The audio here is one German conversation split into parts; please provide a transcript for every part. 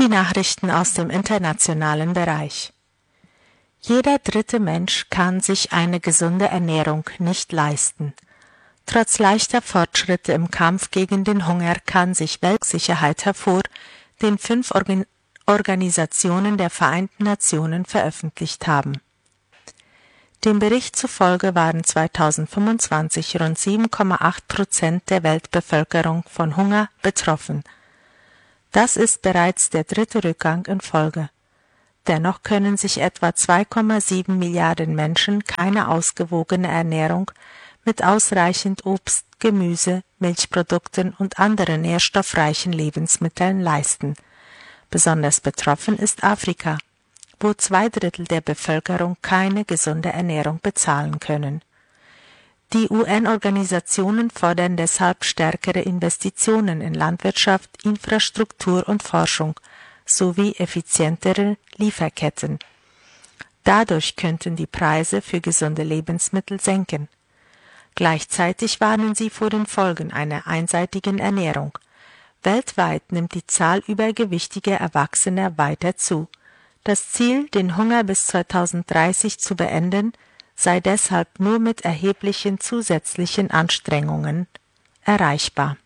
Die Nachrichten aus dem internationalen Bereich. Jeder dritte Mensch kann sich eine gesunde Ernährung nicht leisten. Trotz leichter Fortschritte im Kampf gegen den Hunger kann sich Weltsicherheit hervor, den 5 Organisationen der Vereinten Nationen veröffentlicht haben. Dem Bericht zufolge waren 2025 rund 7,8% der Weltbevölkerung von Hunger betroffen. Das ist bereits der 3. Rückgang in Folge. Dennoch können sich etwa 2,7 Milliarden Menschen keine ausgewogene Ernährung mit ausreichend Obst, Gemüse, Milchprodukten und anderen nährstoffreichen Lebensmitteln leisten. Besonders betroffen ist Afrika, wo 2/3 der Bevölkerung keine gesunde Ernährung bezahlen können. Die UN-Organisationen fordern deshalb stärkere Investitionen in Landwirtschaft, Infrastruktur und Forschung sowie effizientere Lieferketten. Dadurch könnten die Preise für gesunde Lebensmittel sinken. Gleichzeitig warnen sie vor den Folgen einer einseitigen Ernährung. Weltweit nimmt die Zahl übergewichtiger Erwachsener weiter zu. Das Ziel, den Hunger bis 2030 zu beenden, sei deshalb nur mit erheblichen zusätzlichen Anstrengungen erreichbar.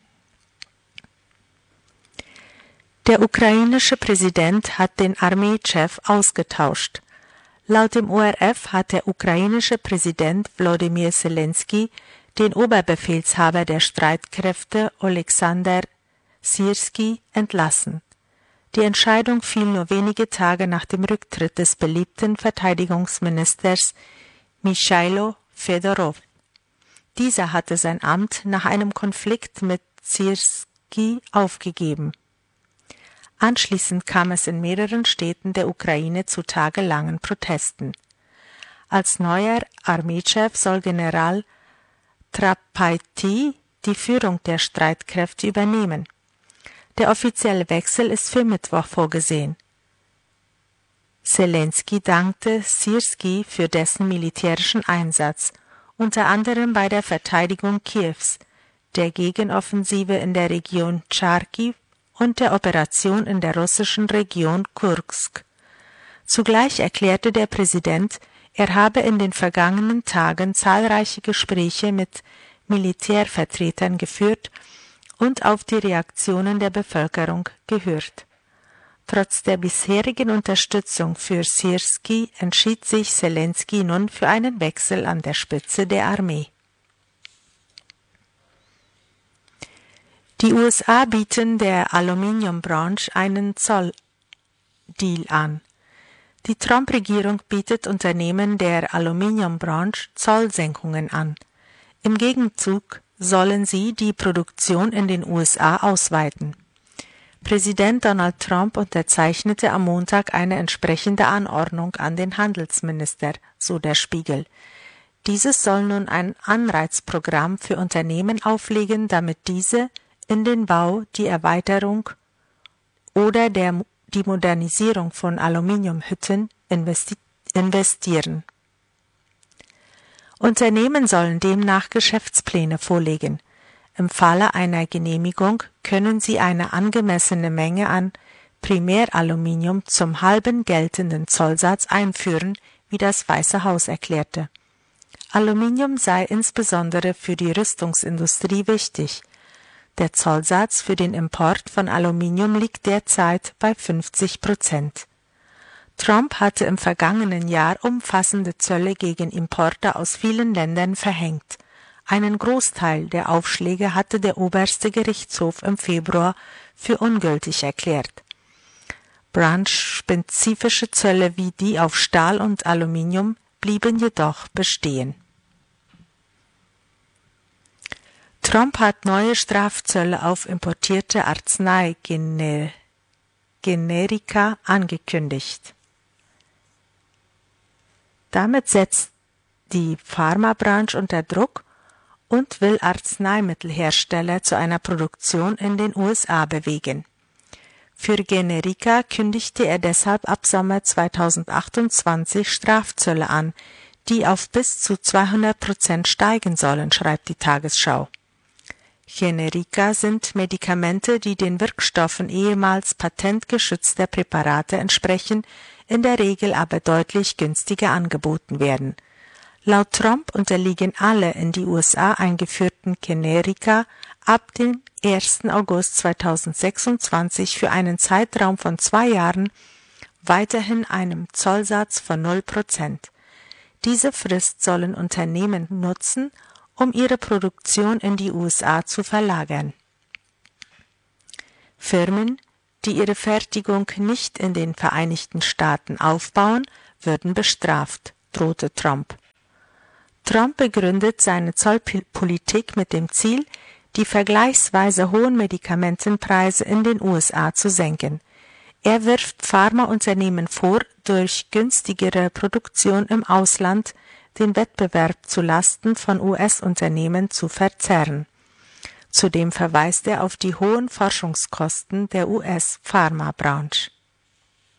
Der ukrainische Präsident hat den Armeechef ausgetauscht. Laut dem ORF hat der ukrainische Präsident Volodymyr Zelensky den Oberbefehlshaber der Streitkräfte Oleksandr Syrskyi entlassen. Die Entscheidung fiel nur wenige Tage nach dem Rücktritt des beliebten Verteidigungsministers Michailo Fedorow. Dieser hatte sein Amt nach einem Konflikt mit Syrskyi aufgegeben. Anschließend kam es in mehreren Städten der Ukraine zu tagelangen Protesten. Als neuer Armeechef soll General Trapaiti die Führung der Streitkräfte übernehmen. Der offizielle Wechsel ist für Mittwoch vorgesehen. Zelensky dankte Syrskyi für dessen militärischen Einsatz, unter anderem bei der Verteidigung Kiews, der Gegenoffensive in der Region Charkiw und der Operation in der russischen Region Kursk. Zugleich erklärte der Präsident, er habe in den vergangenen Tagen zahlreiche Gespräche mit Militärvertretern geführt und auf die Reaktionen der Bevölkerung gehört. Trotz der bisherigen Unterstützung für Syrskyi entschied sich Zelensky nun für einen Wechsel an der Spitze der Armee. Die USA bieten der Aluminiumbranche einen Zolldeal an. Die Trump-Regierung bietet Unternehmen der Aluminiumbranche Zollsenkungen an. Im Gegenzug sollen sie die Produktion in den USA ausweiten. Präsident Donald Trump unterzeichnete am Montag eine entsprechende Anordnung an den Handelsminister, so der Spiegel. Dieses soll nun ein Anreizprogramm für Unternehmen auflegen, damit diese in den Bau, die Erweiterung oder die Modernisierung von Aluminiumhütten investieren. Unternehmen sollen demnach Geschäftspläne vorlegen. Im Falle einer Genehmigung können sie eine angemessene Menge an Primäraluminium zum halben geltenden Zollsatz einführen, wie das Weiße Haus erklärte. Aluminium sei insbesondere für die Rüstungsindustrie wichtig. Der Zollsatz für den Import von Aluminium liegt derzeit bei 50%. Trump hatte im vergangenen Jahr umfassende Zölle gegen Importe aus vielen Ländern verhängt. Einen Großteil der Aufschläge hatte der oberste Gerichtshof im Februar für ungültig erklärt. Branchespezifische Zölle wie die auf Stahl und Aluminium blieben jedoch bestehen. Trump hat neue Strafzölle auf importierte Arzneigenerika angekündigt. Damit setzt die Pharmabranche unter Druck und will Arzneimittelhersteller zu einer Produktion in den USA bewegen. Für Generika kündigte er deshalb ab Sommer 2028 Strafzölle an, die auf bis zu 200% steigen sollen, schreibt die Tagesschau. Generika sind Medikamente, die den Wirkstoffen ehemals patentgeschützter Präparate entsprechen, in der Regel aber deutlich günstiger angeboten werden. Laut Trump unterliegen alle in die USA eingeführten Generika ab dem 1. August 2026 für einen Zeitraum von 2 Jahren weiterhin einem Zollsatz von 0%. Diese Frist sollen Unternehmen nutzen, um ihre Produktion in die USA zu verlagern. Firmen, die ihre Fertigung nicht in den Vereinigten Staaten aufbauen, würden bestraft, drohte Trump. Trump begründet seine Zollpolitik mit dem Ziel, die vergleichsweise hohen Medikamentenpreise in den USA zu senken. Er wirft Pharmaunternehmen vor, durch günstigere Produktion im Ausland den Wettbewerb zu Lasten von US-Unternehmen zu verzerren. Zudem verweist er auf die hohen Forschungskosten der US-Pharmabranche.